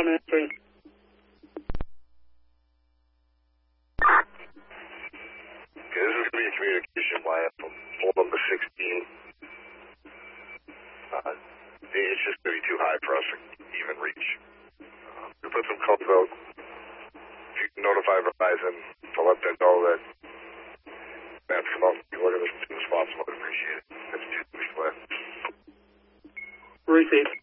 I'm answering. Okay, this is going to be a communication wire from pole number 16. It's just going to be too high for us to even reach. We'll put some codes out. If you can notify Verizon to let them know that that's come out and look at this as soon as possible, I'd appreciate it. That's too much left. Received.